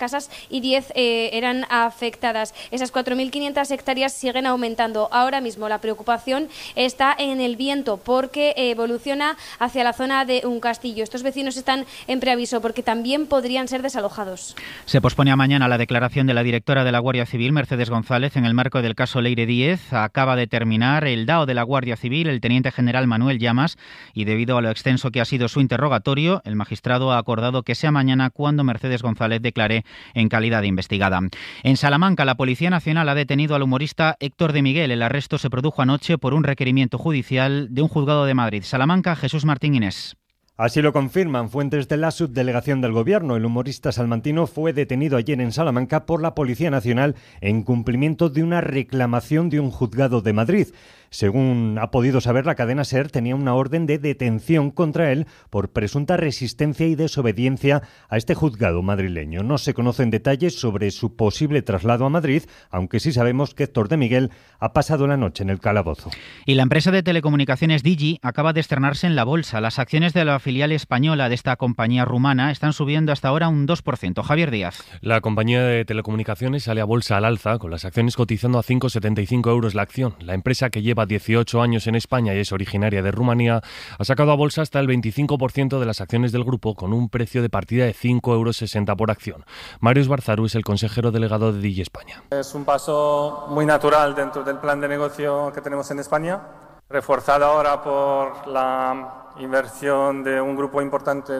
casas y 10 eran afectadas. Esas 4.500 hectáreas siguen aumentando. Ahora mismo la preocupación está en el viento porque evoluciona hacia la zona de un castillo. Estos vecinos están en preaviso porque también podrían ser desalojados. Se pospone a mañana la declaración de la directora de la Guardia Civil, Mercedes González, en el marco del caso Leire Díez. Acaba de terminar el DAO de la Guardia Civil, el teniente general Manuel Llamas, y debido a lo extenso que ha sido su interrogatorio, el magistrado ha acordado que sea mañana cuando Mercedes González declare en calidad de investigada. En Salamanca, la Policía Nacional ha detenido al humorista Héctor de Miguel. El arresto se produjo anoche por un requerimiento judicial de un juzgado de Madrid. Salamanca, Jesús Martín Inés. Así lo confirman fuentes de la subdelegación del Gobierno. El humorista salmantino fue detenido ayer en Salamanca por la Policía Nacional en cumplimiento de una reclamación de un juzgado de Madrid. Según ha podido saber la cadena SER, tenía una orden de detención contra él por presunta resistencia y desobediencia a este juzgado madrileño. No se conocen detalles sobre su posible traslado a Madrid, aunque sí sabemos que Héctor de Miguel ha pasado la noche en el calabozo. Y la empresa de telecomunicaciones Digi acaba de estrenarse en la bolsa. Las acciones de la filial española de esta compañía rumana están subiendo hasta ahora un 2%. Javier Díaz. La compañía de telecomunicaciones sale a bolsa al alza, con las acciones cotizando a 5,75 euros la acción. La empresa, que lleva 18 años en España y es originaria de Rumanía, ha sacado a bolsa hasta el 25% de las acciones del grupo, con un precio de partida de 5,60 euros por acción. Mario Esbarzaru es el consejero delegado de Digi España. Es un paso muy natural dentro del plan de negocio que tenemos en España, reforzado ahora por la inversión de un grupo importante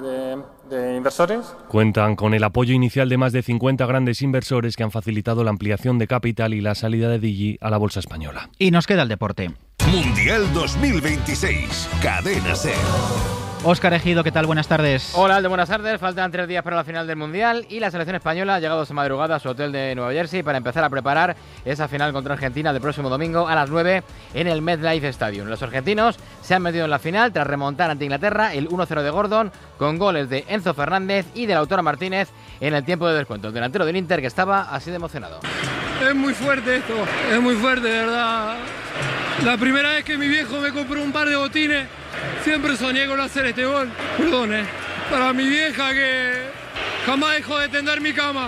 de inversores. Cuentan con el apoyo inicial de más de 50 grandes inversores que han facilitado la ampliación de capital y la salida de Digi a la bolsa española. Y nos queda el deporte. Mundial 2026, Cadena SER. Óscar Ejido, ¿qué tal? Buenas tardes. Hola, Alde, buenas tardes. Faltan 3 días para la final del Mundial y la selección española ha llegado esta madrugada a su hotel de Nueva Jersey para empezar a preparar esa final contra Argentina del próximo domingo a las 9 en el MetLife Stadium. Los argentinos se han metido en la final tras remontar ante Inglaterra el 1-0 de Gordon con goles de Enzo Fernández y de Lautaro Martínez en el tiempo de descuento. El delantero del Inter, que estaba así de emocionado. Es muy fuerte esto, es muy fuerte, de verdad. La primera vez que mi viejo me compró un par de botines, siempre soñé con hacer este gol. Perdón, para mi vieja, que jamás dejó de tender mi cama.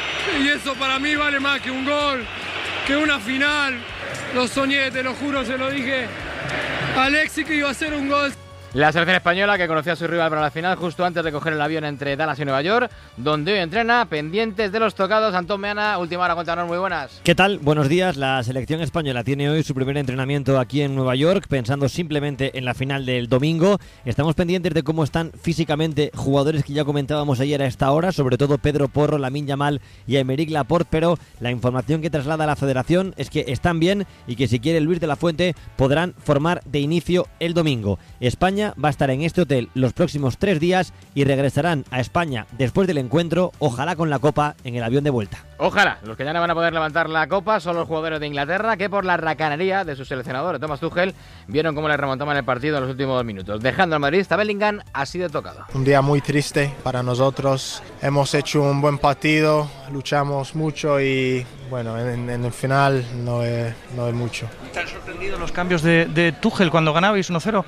Y eso para mí vale más que un gol, que una final. Lo soñé, te lo juro, se lo dije a Alexis que iba a hacer un gol. La selección española, que conocía a su rival para la final justo antes de coger el avión entre Dallas y Nueva York, donde hoy entrena, pendientes de los tocados. Antón Meana, última hora, cuéntanos, muy buenas. ¿Qué tal? Buenos días. La selección española tiene hoy su primer entrenamiento aquí en Nueva York, pensando simplemente en la final del domingo. Estamos pendientes de cómo están físicamente jugadores que ya comentábamos ayer a esta hora, sobre todo Pedro Porro, Lamine Yamal y Aymeric Laporte, pero la información que traslada la federación es que están bien y que si quiere Luis de la Fuente podrán formar de inicio el domingo. España va a estar en este hotel los próximos 3 días y regresarán a España después del encuentro, ojalá con la Copa en el avión de vuelta. Ojalá. Los que ya no van a poder levantar la Copa son los jugadores de Inglaterra, que por la racanería de su seleccionador, Thomas Tuchel, vieron cómo le remontaban el partido en los últimos 2 minutos. Dejando al madridista Bellingham así de tocado. Un día muy triste para nosotros. Hemos hecho un buen partido, luchamos mucho y bueno, en el final no es mucho. ¿Te han sorprendido los cambios de Tuchel cuando ganabais 1-0?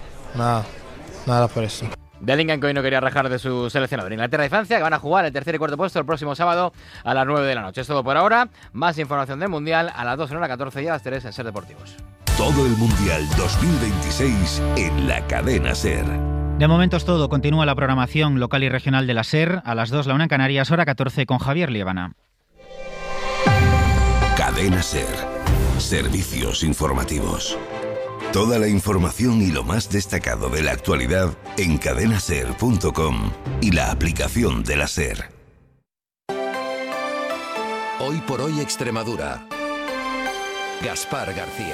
Nada por eso. Bellingham, que hoy no quería rajar de su seleccionador. Inglaterra y Francia, que van a jugar el tercer y cuarto puesto el próximo sábado a las 9 de la noche. Es todo por ahora. Más información del Mundial a las 2 en hora 14 y a las 3 en SER Deportivos. Todo el Mundial 2026 en la Cadena SER. De momento es todo. Continúa la programación local y regional de la SER. A las 2, la 1 en Canarias, hora 14 con Javier Liébana. Cadena SER. Servicios informativos. Toda la información y lo más destacado de la actualidad en cadenaser.com y la aplicación de la SER. Hoy por hoy Extremadura. Gaspar García.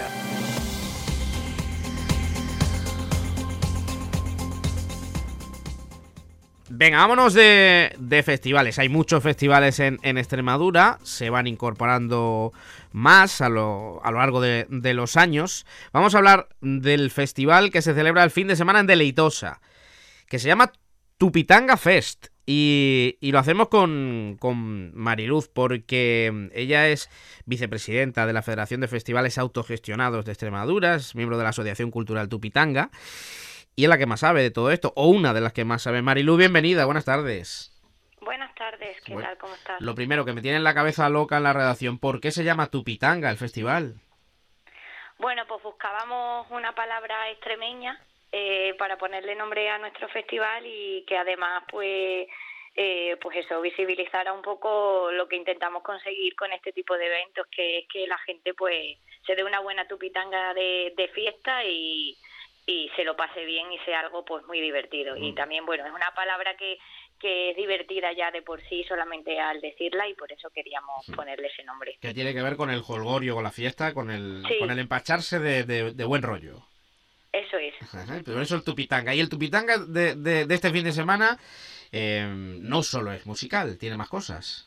Venga, vámonos de festivales. Hay muchos festivales en Extremadura. Se van incorporando más a lo largo de los años. Vamos a hablar del festival que se celebra el fin de semana en Deleitosa, que se llama Tupitanga Fest. Y lo hacemos con Mariluz, porque ella es vicepresidenta de la Federación de Festivales Autogestionados de Extremadura, es miembro de la Asociación Cultural Tupitanga, y es la que más sabe de todo esto, o una de las que más sabe. Mariluz, bienvenida, buenas tardes. Buenas tardes. tardes, ¿qué tal? ¿Cómo estás? Lo primero, que me tiene en la cabeza loca en la redacción, ¿por qué se llama Tupitanga el festival? Bueno, pues buscábamos una palabra extremeña para ponerle nombre a nuestro festival y que además, pues eso, visibilizara un poco lo que intentamos conseguir con este tipo de eventos, que es que la gente pues se dé una buena tupitanga de fiesta y se lo pase bien y sea algo pues muy divertido. Y también, bueno, es una palabra que es divertida ya de por sí solamente al decirla y por eso queríamos ponerle ese nombre. Que tiene que ver con el jolgorio, con la fiesta, con el empacharse de buen rollo. Eso es. Pero eso el Tupitanga. Y el Tupitanga de este fin de semana no solo es musical, tiene más cosas.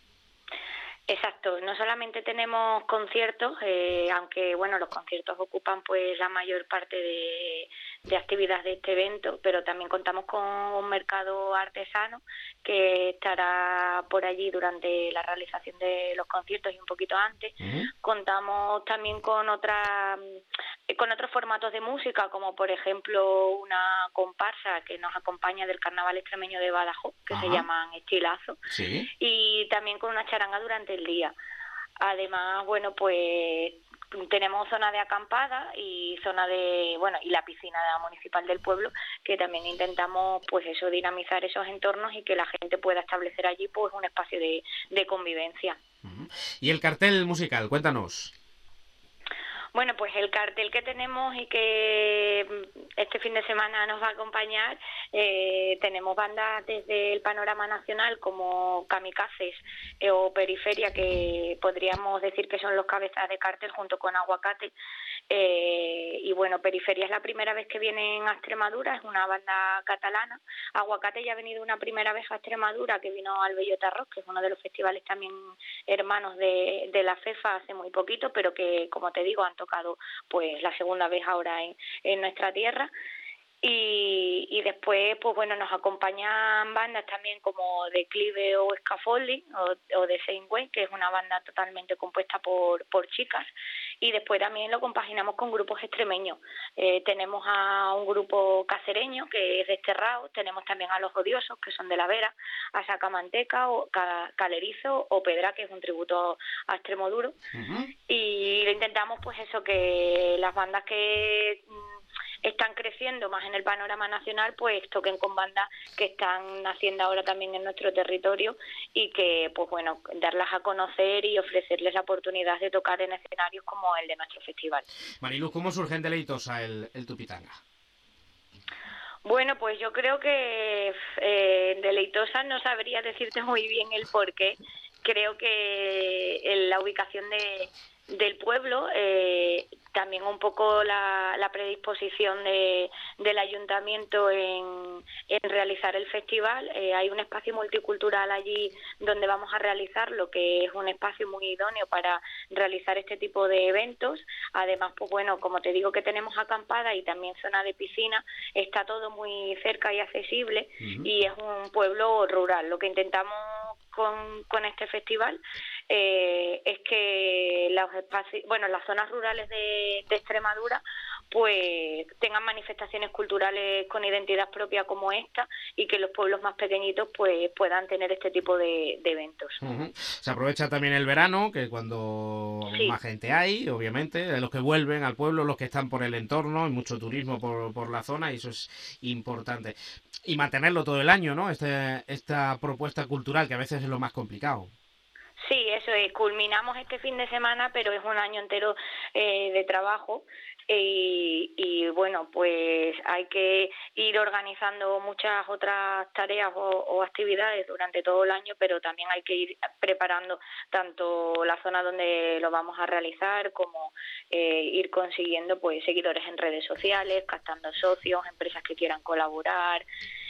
Exacto, no solamente tenemos conciertos, aunque bueno, los conciertos ocupan pues la mayor parte de actividades de este evento, pero también contamos con un mercado artesano que estará por allí durante la realización de los conciertos y un poquito antes. Contamos también con otros formatos de música, como por ejemplo una comparsa que nos acompaña del Carnaval Extremeño de Badajoz, que se llaman Estilazo, y también con una charanga durante el día. Además, bueno, pues tenemos zona de acampada y y la piscina municipal del pueblo, que también intentamos pues eso, dinamizar esos entornos y que la gente pueda establecer allí pues un espacio de convivencia. Y el cartel musical, cuéntanos. Bueno, pues el cartel que tenemos y que este fin de semana nos va a acompañar, tenemos bandas desde el panorama nacional como Kamikazes o Periferia, que podríamos decir que son los cabezas de cartel junto con Aguacate. Y bueno, Periferia es la primera vez que vienen a Extremadura, es una banda catalana. Aguacate ya ha venido una primera vez a Extremadura, que vino al Bellota Rock, que es uno de los festivales también hermanos de la FEFA hace muy poquito, pero que, como te digo, han tocado pues la segunda vez ahora en nuestra tierra. Y después, pues bueno, nos acompañan bandas también como Declive o Scaffolding o The Same Way, que es una banda totalmente compuesta por chicas. Y después también lo compaginamos con grupos extremeños. Tenemos a un grupo cacereño que es Desterrado, tenemos también a Los Odiosos, que son de La Vera, a Sacamanteca, o Calerizo o Pedra, que es un tributo a Extremoduro. Y intentamos pues eso, que las bandas que están creciendo más en el panorama nacional pues toquen con bandas que están naciendo ahora también en nuestro territorio y que pues bueno, darlas a conocer y ofrecerles la oportunidad de tocar en escenarios como el de nuestro festival. Mariluz, ¿cómo surge en Deleitosa el Tupitanga? Bueno, pues yo creo que en Deleitosa no sabría decirte muy bien el porqué. Creo que en la ubicación del pueblo, también un poco la predisposición del ayuntamiento en realizar el festival. Hay un espacio multicultural allí donde vamos a realizarlo, que es un espacio muy idóneo para realizar este tipo de eventos. Además, pues bueno, como te digo que tenemos acampada y también zona de piscina, está todo muy cerca y accesible y es un pueblo rural. Lo que intentamos con este festival es que los espacios, bueno, las zonas rurales de Extremadura pues tengan manifestaciones culturales con identidad propia como esta y que los pueblos más pequeñitos pues puedan tener este tipo de eventos. Se aprovecha también el verano, que cuando más gente hay, obviamente, de los que vuelven al pueblo, los que están por el entorno, hay mucho turismo por la zona y eso es importante. Y mantenerlo todo el año, ¿no? Esta propuesta cultural que a veces es lo más complicado. Sí, eso es. Culminamos este fin de semana, pero es un año entero de trabajo y bueno, pues hay que ir organizando muchas otras tareas o actividades durante todo el año, pero también hay que ir preparando tanto la zona donde lo vamos a realizar como ir consiguiendo pues seguidores en redes sociales, captando socios, empresas que quieran colaborar.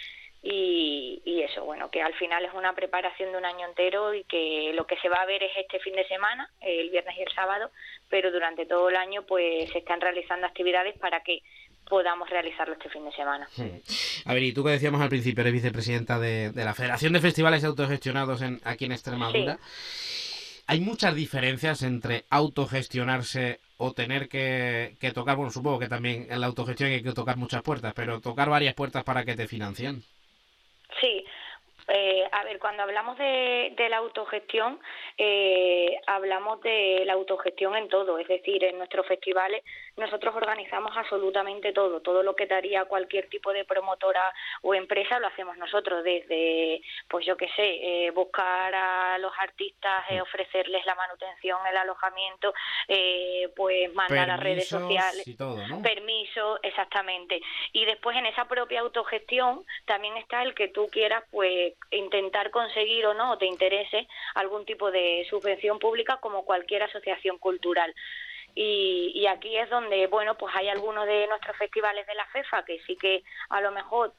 Y eso, bueno, que al final es una preparación de un año entero y que lo que se va a ver es este fin de semana, el viernes y el sábado, pero durante todo el año pues se están realizando actividades para que podamos realizarlo este fin de semana. A ver, y tú que decíamos al principio, eres vicepresidenta de la Federación de Festivales Autogestionados aquí en Extremadura. Sí. ¿Hay muchas diferencias entre autogestionarse o tener que tocar? Bueno, supongo que también en la autogestión hay que tocar muchas puertas, pero tocar varias puertas para que te financien. Sí, A ver, cuando hablamos de la autogestión, hablamos de la autogestión en todo, es decir, en nuestros festivales nosotros organizamos absolutamente todo lo que daría cualquier tipo de promotora o empresa lo hacemos nosotros, desde, pues yo qué sé, buscar a los artistas, ofrecerles la manutención, el alojamiento, pues mandar a redes sociales, y todo, ¿no? Permiso, exactamente. Y después en esa propia autogestión también está el que tú quieras, pues, intentar conseguir o no, o te interese algún tipo de subvención pública como cualquier asociación cultural. Y aquí es donde, bueno, pues hay algunos de nuestros festivales de la FEFA que sí que a lo mejor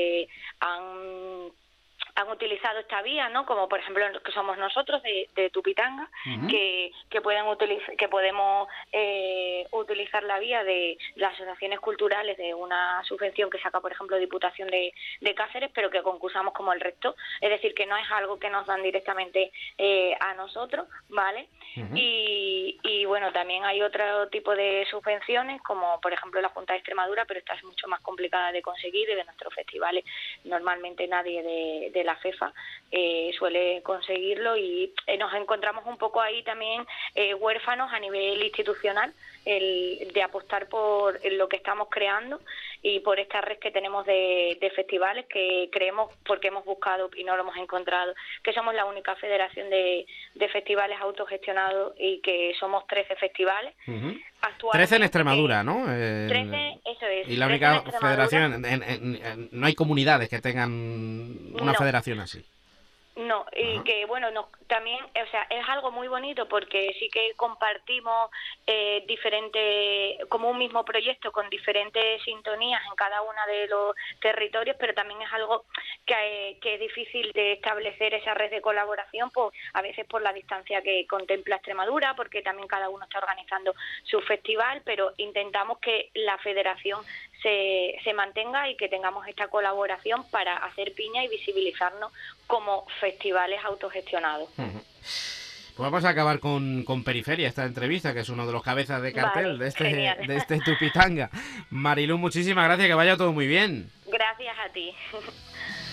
han utilizado esta vía, ¿no? Como por ejemplo que somos nosotros de Tupitanga, que podemos utilizar la vía de las asociaciones culturales de una subvención que saca, por ejemplo, Diputación de Cáceres, pero que concursamos como el resto, es decir, que no es algo que nos dan directamente a nosotros, ¿vale? Y bueno, también hay otro tipo de subvenciones, como por ejemplo la Junta de Extremadura, pero esta es mucho más complicada de conseguir y de nuestros festivales normalmente nadie de la FEFA suele conseguirlo, y nos encontramos un poco ahí también huérfanos a nivel institucional, de apostar por lo que estamos creando y por esta red que tenemos de festivales, que creemos, porque hemos buscado y no lo hemos encontrado, que somos la única federación de festivales autogestionados y que somos 13 festivales. 13 en Extremadura, ¿no? 13, eso es. Y la única federación, no hay comunidades que tengan una federación así. No, y que bueno, también, o sea, es algo muy bonito porque sí que compartimos como un mismo proyecto con diferentes sintonías en cada uno de los territorios, pero también es algo que es difícil de establecer esa red de colaboración, pues a veces por la distancia que contempla Extremadura, porque también cada uno está organizando su festival, pero intentamos que la federación se mantenga y que tengamos esta colaboración para hacer piña y visibilizarnos como festivales autogestionados. Pues vamos a acabar con Periferia, esta entrevista, que es uno de los cabezas de cartel de este Tupitanga. Mariluz, muchísimas gracias, que vaya todo muy bien. Gracias a ti.